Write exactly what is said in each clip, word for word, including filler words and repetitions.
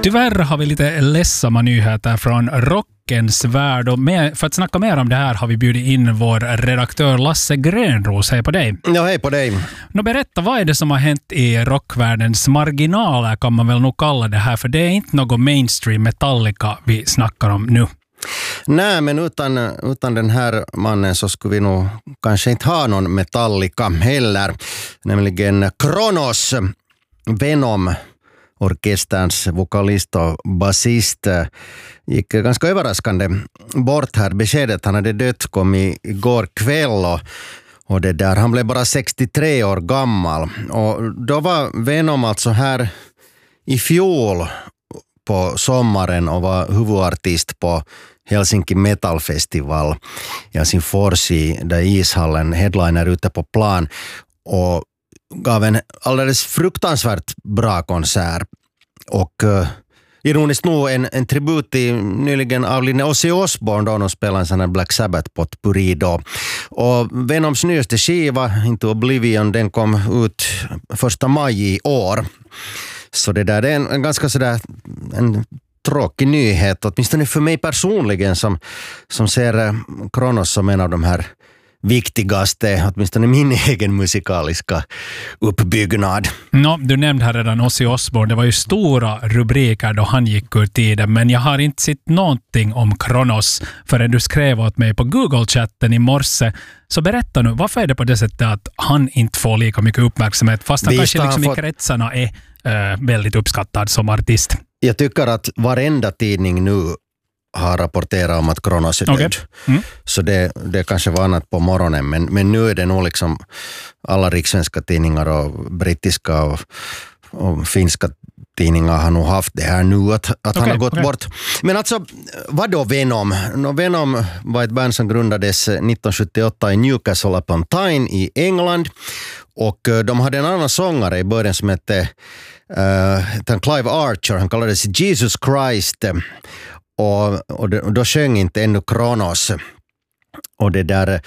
Tyvärr har vi lite ledsamma nyheter från rockens värld och med, för att snacka mer om det här har vi bjudit in vår redaktör Lasse Grönros. Hej på dig. Ja, hej på dig. Nå, berätta, vad är det som har hänt i rockvärldens marginaler kan man väl nog kalla det här, för det är inte något mainstream Metallica vi snackar om nu. Nej, men utan, utan den här mannen så skulle vi nog kanske inte ha någon Metallica heller. Nämligen Kronos, Venom, orkesterns vokalist och basist, gick ganska överraskande bort här. Beskedet han hade dött kom i, igår kväll och, och det där, han blev bara sextiotre år gammal. Och då var Venom alltså här i fjol på sommaren och var huvudartist på Helsinki Metal Festival i Helsingfors i där ishallen, headliner ute på plan, och gav en alldeles fruktansvärt bra konsert. Och uh, ironiskt nog en, en tribut till nyligen avlidne Ozzy Osbourne då de spelade en sån här Black Sabbath potpourri då. Och Venoms nyaste skiva Into Oblivion, den kom ut första maj i år. Så det där är en, en ganska sådär en tråkig nyhet, åtminstone för mig personligen som, som ser Kronos som en av de här viktigaste, åtminstone min egen musikaliska uppbyggnad. No, du nämnde här redan Ozzy Osbourne. Det var ju stora rubriker då han gick ur tiden, men jag har inte sett någonting om Kronos förrän du skrev åt mig på Google-chatten i morse. Så berätta nu, varför är det på det sättet att han inte får lika mycket uppmärksamhet fast han Visst kanske liksom fått... i kretsarna är äh, väldigt uppskattad som artist? Jag tycker att varenda tidning nu har rapporterat om att Kronos är död. Okay. Mm. Så det, det kanske var annat på morgonen. Men, men nu är det nog liksom alla rikssvenska tidningar och brittiska och, och finska tidningar har nog haft det här nu att, att okay, han har gått okay. bort. Men alltså, vad då Venom? No, Venom var ett band som grundades nittonhundrasjuttioåtta i Newcastle upon Tyne i England. Och de hade en annan sångare i början som hette uh, Clive Archer. Han kallades Jesus Christ. Och, och, det, och då sjöng inte ännu Kronos. Och det där,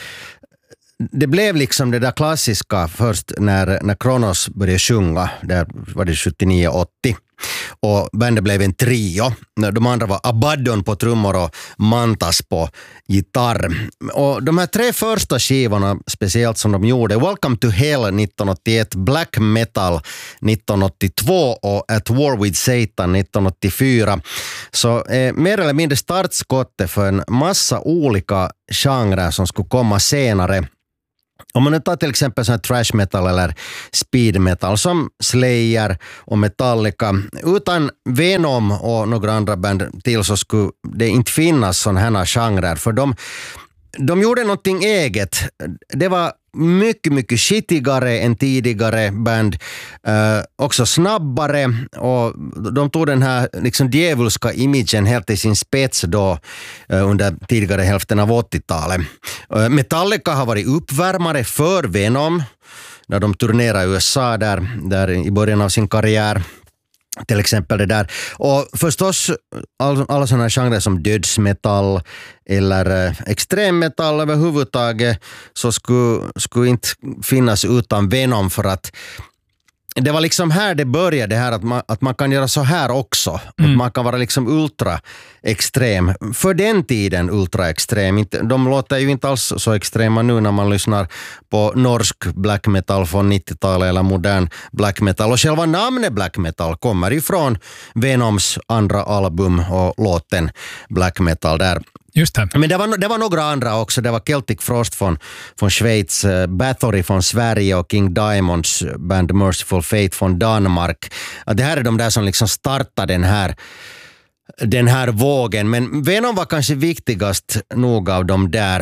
det blev liksom det där klassiska först när, när Kronos började sjunga. Där var det sjuttionio åttio. Och bandet blev en trio. De andra var Abaddon på trummor och Mantas på gitarr. Och de här tre första skivorna, speciellt som de gjorde, Welcome to Hell nittonhundraåttioett, Black Metal nittonhundraåttiotvå och At War with Satan nittonhundraåttiofyra, så är mer eller mindre startskottet för en massa olika genrer som skulle komma senare. Om man nu tar till exempel sån här trash metal eller speed metal som Slayer och Metallica, utan Venom och några andra band till så skulle det inte finnas såna här genrer, för de, de gjorde någonting eget. Det var mycket, mycket skitigare än tidigare band, eh, också snabbare, och de tog den här liksom djävulska imagen helt i sin spets då eh, under tidigare hälften av åttiotalet. Eh, Metallica har varit uppvärmare för Venom när de turnerade i U S A där, där i början av sin karriär. Till exempel det där. Och förstås all, alla sådana här genrer som dödsmetall eller eh, extremmetall överhuvudtaget så skulle, skulle inte finnas utan Venom, för att det var liksom här det började, det här att man, att man kan göra så här också. Mm. Att man kan vara liksom ultra extrem. För den tiden ultra extrem. De låter ju inte alls så extrema nu när man lyssnar på norsk black metal från nittiotalet eller modern black metal. Och själva namnet black metal kommer ifrån Venoms andra album och låten black metal där. Just det. Men det var, det var några andra också. Det var Celtic Frost från, från Schweiz, Bathory från Sverige och King Diamonds band Merciful Fate från Danmark. Det här är de där som liksom startade den här, den här vågen. Men Venom var kanske viktigast nog av dem där.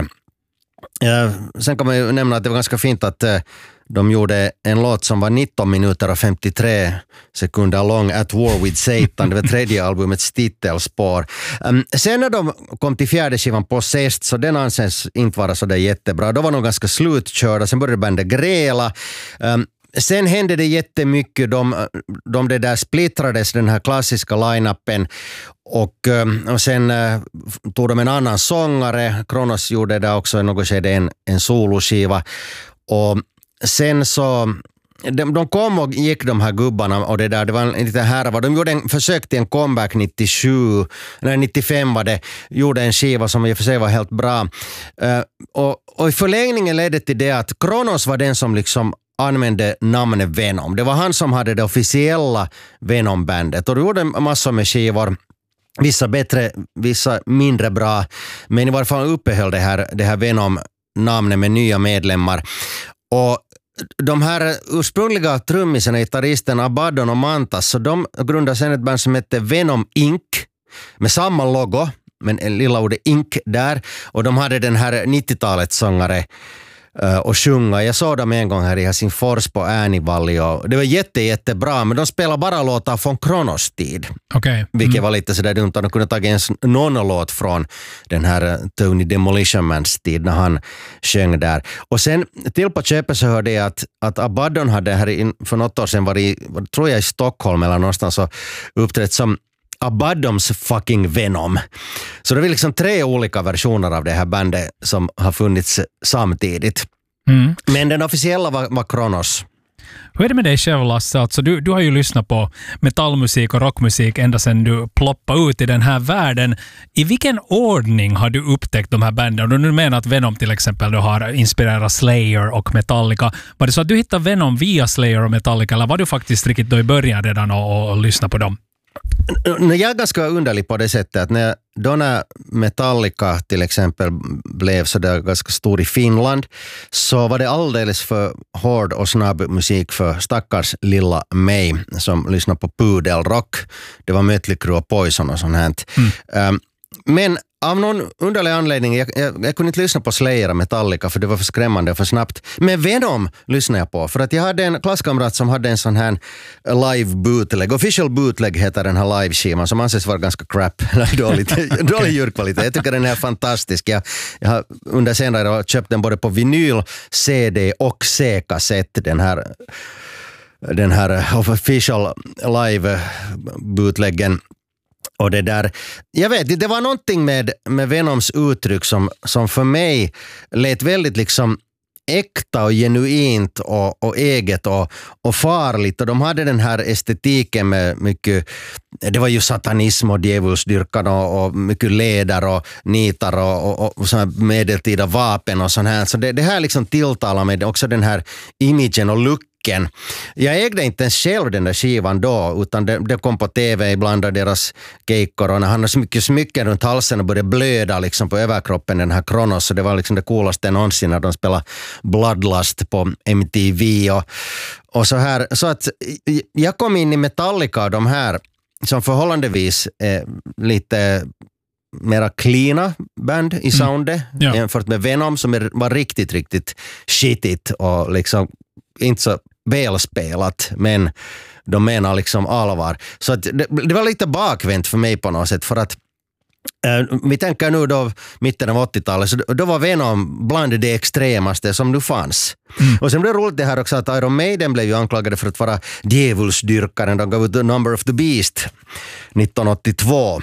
Uh, sen kan man ju nämna att det var ganska fint att uh, de gjorde en låt som var nitton minuter och femtiotre sekunder lång, At War with Satan. Det var tredje albumets titelspår. Um, sen när de kom till fjärde skivan Possessed, så den anses inte vara så där jättebra. Då var de ganska slutkörda. Sen började bandet gräla. Um, Sen hände det jättemycket. De, de det där splittrades, den här klassiska line-upen. Och, och sen uh, tog de en annan sångare. Kronos gjorde det också i något skede en, en soloskiva. Och sen så de, de kom och gick de här gubbarna och det där, det var en liten härva. De gjorde en försök till en comeback nittiosju, eller nittiofem var det, gjorde en skiva som i och för sig var helt bra. Uh, och, och i förlängningen ledde till det att Kronos var den som liksom använde namnet Venom. Det var han som hade det officiella Venom-bandet och de gjorde massor med skivor. Vissa bättre, vissa mindre bra, men i varje fall uppehöll det här, det här Venom-namnet med nya medlemmar. Och de här ursprungliga trummisarna, gitarristen Abaddon och Mantas, så de grundade sen ett band som hette Venom Incorporated med samma logo, men en lilla ordet Inc där. Och de hade den här nittiotalets sångare uh, och sjunga. Jag såg dem en gång här i Helsingfors på Äänivalli och det var jätte, jättebra, men de spelar bara låtar från Kronos tid. Okay. Mm. Vilket var lite sådär dumt att de kunde ta ens någon låt från den här Tony Demolition Mans tid när han sjöng där. Och sen till på köpet så hörde jag att, att Abaddon hade här in, för något år sedan var i, tror jag i Stockholm eller någonstans och uppträtt som Abaddons fucking Venom. Så det är liksom tre olika versioner av det här bandet som har funnits samtidigt. Mm. Men den officiella var, var Kronos. Hur är det med dig själv, Lasse? Alltså, du, du har ju lyssnat på metallmusik och rockmusik ända sedan du ploppade ut i den här världen. I vilken ordning har du upptäckt de här banden? Och du menar att Venom till exempel du har inspirerat Slayer och Metallica. Var det så att du hittade Venom via Slayer och Metallica eller var du faktiskt riktigt då i början redan och, och, och lyssnade på dem? Jag är ganska underlig på det sättet att när, då när Metallica till exempel blev så där ganska stor i Finland så var det alldeles för hård och snabb musik för stackars lilla mig som lyssnade på pudelrock. Det var Mötley Crüe och Poison och sånt här. Mm. Um, men av någon underlig anledning, jag, jag, jag kunde inte lyssna på Slayer och Metallica för det var för skrämmande och för snabbt. Men Venom lyssnade jag på för att jag hade en klasskamrat som hade en sån här live bootleg. Official bootleg heter den här live-skivan som anses vara ganska crap, dålig, dålig ljudkvalitet. Jag tycker den är fantastisk. Jag, jag har under senare år köpt den både på vinyl, C D och C-kassett. Den här, den här official live bootleggen. Och det där, jag vet, det var någonting med, med Venoms uttryck som, som för mig lät väldigt liksom äkta och genuint och, och eget och, och farligt. Och de hade den här estetiken med mycket, det var ju satanism och djävulsdyrkan och, och mycket leder och nitar och, och, och såna medeltida vapen och sånt här. Så det, det här liksom tilltalar med också den här imagen och looken. Jag ägde inte ens själv den där skivan då utan det, det kom på tv ibland av deras keikkor och när han har så mycket smycken runt halsen och började blöda liksom på överkroppen den här Kronos så det var liksom det coolaste någonsin när de spelade Bloodlust på M T V och, och så här. Så att jag kom in i Metallica och de här som förhållandevis är lite mera cleana band i soundet mm. ja. jämfört med Venom som är, var riktigt, riktigt shitigt och liksom inte så välspelat, men de menar liksom allvar. Så att det, det var lite bakvänt för mig på något sätt för att äh, vi tänker nu då mitten av åttiotalet så då var Venom bland det extremaste som nu fanns. Mm. Och sen blev det roligt det här också att Iron Maiden blev ju anklagade för att vara djävulsdyrkaren. De gav ut The Number of the Beast nittonhundraåttiotvå.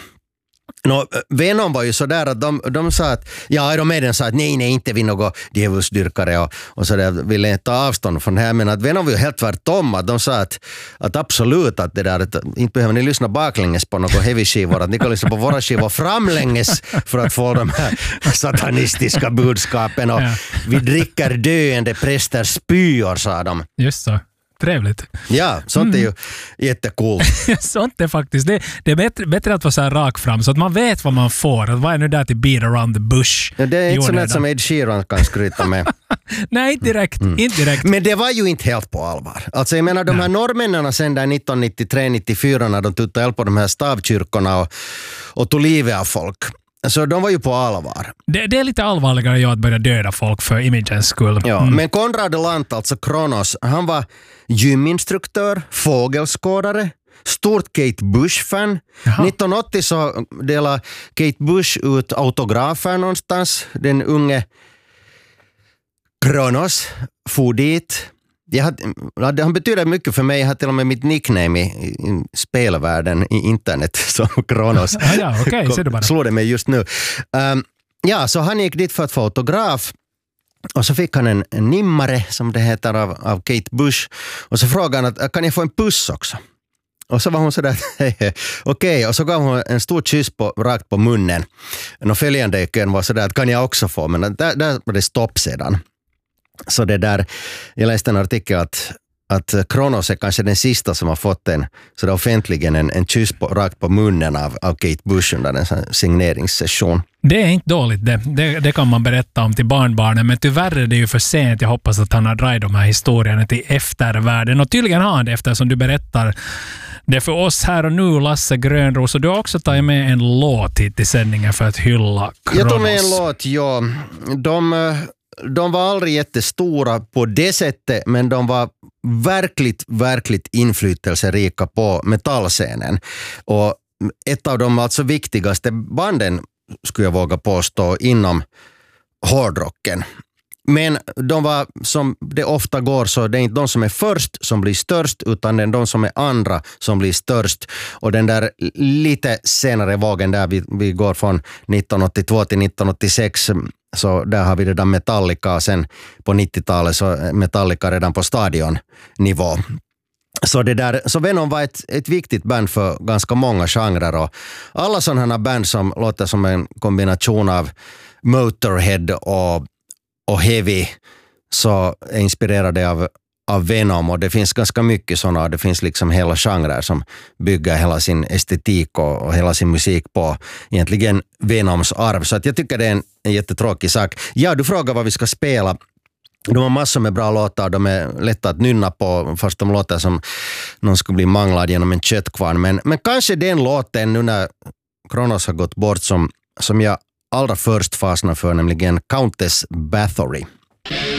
No, Venom var ju sådär att de, de sa att, ja, Iron Maiden sa att nej, nej, inte vi något djävulsdyrkare och, och så där ville inte ta avstånd från det här, men att Venom var ju helt tvärtom att de sa att, att absolut att det där, att inte behöver ni lyssna baklänges på något heavy-skivor, att ni kan lyssna på våra skivor framlänges för att få de här satanistiska budskapen och ja. Vi dricker döende präster spyor, sa de. Just så. Trevligt. Ja, sånt är ju mm. jättekult. Sånt är faktiskt. Det, det är bättre, bättre att vara så här rak fram så att man vet vad man får. Att vad är nu där till beat around the bush? Ja, det är inte sånt som Ed Sheeran kan skryta med. Nej, inte direkt, mm. inte direkt. Men det var ju inte helt på allvar. Alltså jag menar de här norrmännarna sen där nittonhundranittiotre nittiofyra när de tuttade eld på de här stavkyrkorna och, och tog livet av folk. Så de var ju på allvar. Det, det är lite allvarligare ju att börja döda folk för imagens skull. Ja, mm. Men Konrad Lant, alltså Kronos, han var gyminstruktör, fågelskådare, stort Kate Bush-fan. Jaha. nittonhundraåttio så delade Kate Bush ut autografer någonstans. Den unge Kronos for dit. Jag hade, han betyder mycket för mig. Jag har till och med mitt nickname i, i spelvärlden i internet som Kronos. Ja, ja, okej, okay, ser du bara. Slår det mig just nu. Um, ja, så han gick dit för att få autograf. Och så fick han en, en nimmare, som det heter, av, av Kate Bush. Och så frågade han att kan jag få en puss också? Och så var hon sådär, okej, okay. Och så gav hon en stor kyss på, rakt på munnen. Och följande i kön var sådär att kan jag också få? Men där, där var det stopp sedan. Så det där, jag läste en artikel att, att Kronos är kanske den sista som har fått en, så det offentligen en, en kyss på, rakt på munnen av, av Kate Bush under en signeringssession. Det är inte dåligt, det, det, det kan man berätta om till barnbarnen, men tyvärr är det ju för sent. Jag hoppas att han har dragit de här historierna till eftervärlden, och tydligen har han det eftersom du berättar det för oss här och nu, Lasse Grönros. Och du har också tagit med en låt hit i sändningen för att hylla Kronos. Jag tog med en låt, ja. De, de var aldrig jättestora på det sättet, men de var verkligt, verkligt inflytelserika på metallscenen. Och ett av de alltså viktigaste banden, skulle jag våga påstå, inom hårdrocken. Men de var, som det ofta går, så det är inte de som är först som blir störst, utan det är de som är andra som blir störst. Och den där lite senare vågen där vi, vi går från nittonhundraåttiotvå till nittonhundraåttiosex, så där har vi det där Metallica, sen på nittiotalet så Metallica redan på stadionnivå. Så, det där, så Venom var ett, ett viktigt band för ganska många genrer, och alla sådana band som låter som en kombination av Motorhead och, och Heavy, så är inspirerade av, av Venom, och det finns ganska mycket sådana, det finns liksom hela genrer som bygger hela sin estetik och, och hela sin musik på egentligen Venoms arv. Så att jag tycker det är en, en jättetråkig sak. Ja, du frågar vad vi ska spela. De har massor med bra låtar, de är lätta att nynna på, fast de låter som någon skulle bli manglad genom en köttkvarn. Men, men kanske den låten, nu när Kronos har gått bort, som, som jag allra först fastnade för, nämligen Countess Bathory.